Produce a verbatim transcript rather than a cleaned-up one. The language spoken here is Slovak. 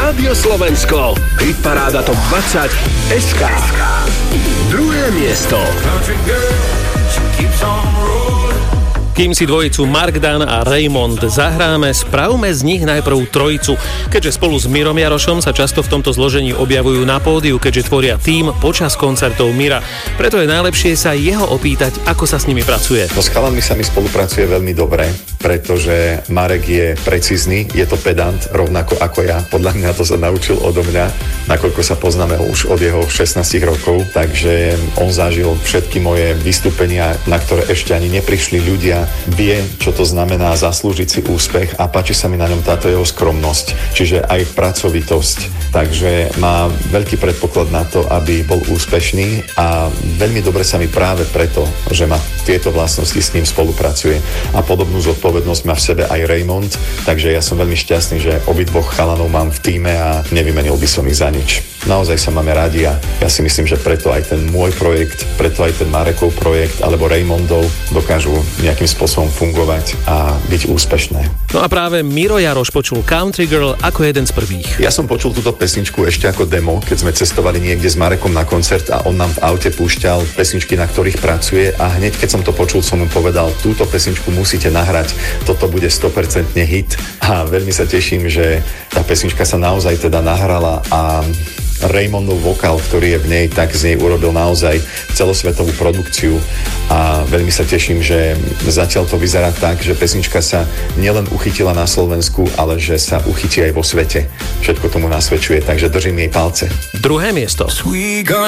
Rádio Slovensko. Hitparáda Top dvadsať es ká. Druhé miesto. Kým si dvojicu Mark Dan a Raymond zahráme, spravme z nich najprv trojicu, keďže spolu s Mirom Jarošom sa často v tomto zložení objavujú na pódiu, keďže tvoria tím počas koncertov Mira. Preto je najlepšie sa jeho opýtať, ako sa s nimi pracuje. No s chalami sa mi spolupracuje veľmi dobre, pretože Marek je precízny, je to pedant, rovnako ako ja. Podľa mňa to sa naučil odo mňa, nakoľko sa poznáme už od jeho šestnásť rokov, takže on zažil všetky moje vystúpenia, na ktoré ešte ani neprišli ľudia. Vie, čo to znamená zaslúžiť si úspech a páči sa mi na ňom táto jeho skromnosť, čiže aj pracovitosť. Takže má veľký predpoklad na to, aby bol úspešný a veľmi dobre sa mi práve preto, že má tieto vlastnosti, s ním spolupracuje. A podobnú zodpovednosť má v sebe aj Raymond, takže ja som veľmi šťastný, že obidvoch chalanov mám v tíme a nevymenil by som ich za nič. Naozaj sa máme radi a ja si myslím, že preto aj ten môj projekt, preto aj ten Marekov projekt alebo Raymondov dokážu nejakým spôsobom fungovať a byť úspešné. No a práve Miro Jaroš počul Country Girl ako jeden z prvých. Ja som počul túto pesničku ešte ako demo, keď sme cestovali niekde s Marekom na koncert a on nám v aute púšťal pesničky, na ktorých pracuje a hneď keď som to počul, som mu povedal, túto pesničku musíte nahrať, toto bude sto percent hit a veľmi sa teším, že tá pesnička sa naozaj teda nahrala a Raymondov vokál, ktorý je v nej, tak z nej urobil naozaj celosvetovú produkciu a veľmi sa teším, že zatiaľ to vyzerá tak, že pesnička sa nielen uchytila na Slovensku, ale že sa uchytí aj vo svete. Všetko tomu nasvedčuje, takže držím jej palce. Druhé miesto.